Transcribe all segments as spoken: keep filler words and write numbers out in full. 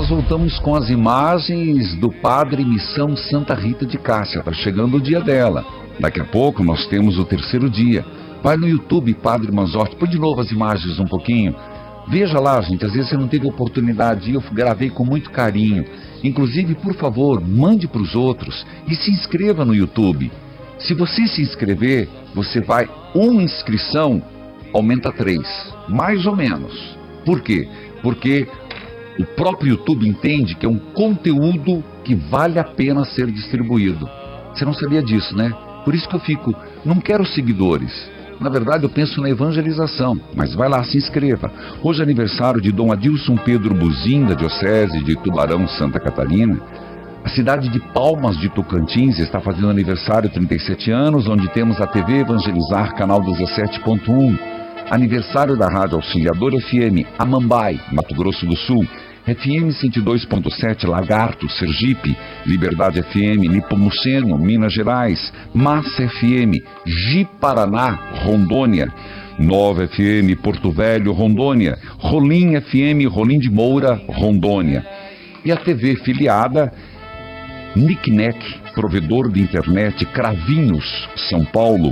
nós voltamos com as imagens do Padre Missão Santa Rita de Cássia. Está chegando o dia dela. Daqui a pouco nós temos o terceiro dia. Vai no YouTube, Padre Manzotti, põe de novo as imagens um pouquinho. Veja lá, gente, às vezes você não teve oportunidade, eu gravei com muito carinho. Inclusive, por favor, mande para os outros e se inscreva no YouTube. Se você se inscrever, você vai, uma inscrição aumenta três, mais ou menos. Por quê? Porque o próprio YouTube entende que é um conteúdo que vale a pena ser distribuído. Você não sabia disso, né? Por isso que eu fico, não quero seguidores. Na verdade, eu penso na evangelização, mas vai lá, se inscreva. Hoje é aniversário de Dom Adilson Pedro Buzin, da Diocese de Tubarão, Santa Catarina. A cidade de Palmas de Tocantins está fazendo aniversário, trinta e sete anos, onde temos a T V Evangelizar, canal dezessete ponto um. Aniversário da Rádio Auxiliador F M, Amambai, Mato Grosso do Sul. F M cento e dois ponto sete, Lagarto, Sergipe. Liberdade F M, Nipomuceno, Minas Gerais. Massa F M, Ji-Paraná, Rondônia. Nova F M, Porto Velho, Rondônia. Rolim F M, Rolim de Moura, Rondônia. E a T V filiada, Nicnec, provedor de internet, Cravinhos, São Paulo.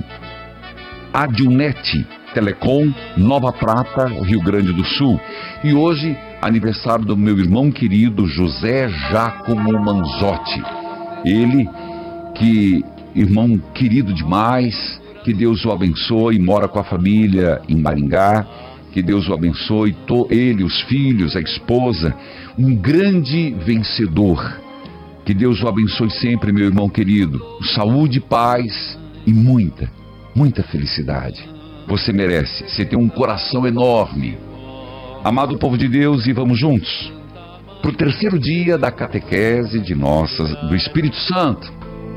Adilnet Telecom, Nova Prata, Rio Grande do Sul. E hoje, aniversário do meu irmão querido José Giacomo Manzotti. Ele, que, irmão querido demais, que Deus o abençoe, mora com a família em Maringá, que Deus o abençoe, to, ele, os filhos, a esposa, um grande vencedor. Que Deus o abençoe sempre, meu irmão querido. Saúde, paz e muita, muita felicidade. Você merece, você tem um coração enorme. Amado povo de Deus, e vamos juntos para o terceiro dia da catequese de nossa, do Espírito Santo.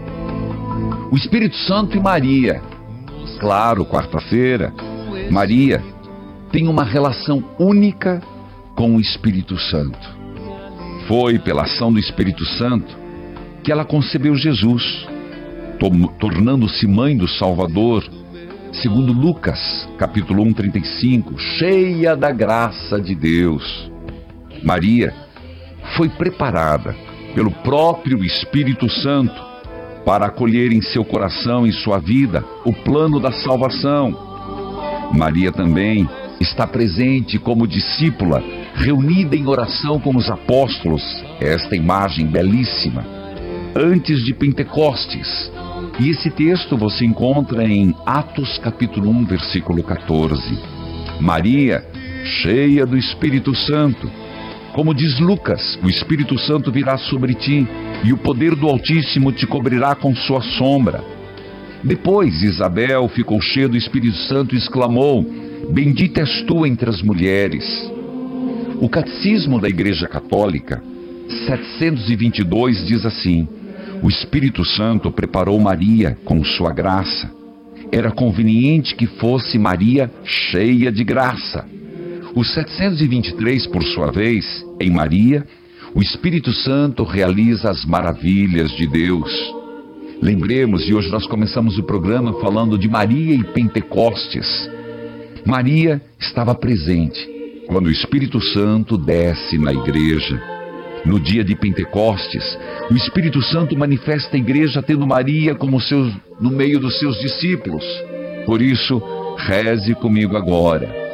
O Espírito Santo e Maria. Claro, quarta-feira, Maria tem uma relação única com o Espírito Santo. Foi pela ação do Espírito Santo que ela concebeu Jesus, tornando-se mãe do Salvador, segundo Lucas, capítulo um, trinta e cinco, cheia da graça de Deus. Maria foi preparada pelo próprio Espírito Santo para acolher em seu coração e sua vida o plano da salvação. Maria também está presente como discípula, reunida em oração com os apóstolos, esta imagem belíssima, antes de Pentecostes. E esse texto você encontra em Atos capítulo um, versículo quatorze. Maria, cheia do Espírito Santo. Como diz Lucas, o Espírito Santo virá sobre ti, e o poder do Altíssimo te cobrirá com sua sombra. Depois Isabel ficou cheia do Espírito Santo e exclamou: bendita és tu entre as mulheres. O Catecismo da Igreja Católica, setecentos e vinte e dois, diz assim: o Espírito Santo preparou Maria com sua graça. Era conveniente que fosse Maria cheia de graça. O setecentos e vinte e três, por sua vez, em Maria, o Espírito Santo realiza as maravilhas de Deus. Lembremos, e hoje nós começamos o programa falando de Maria e Pentecostes. Maria estava presente quando o Espírito Santo desce na igreja. No dia de Pentecostes, o Espírito Santo manifesta a igreja tendo Maria como seus, no meio dos seus discípulos. Por isso, reze comigo agora.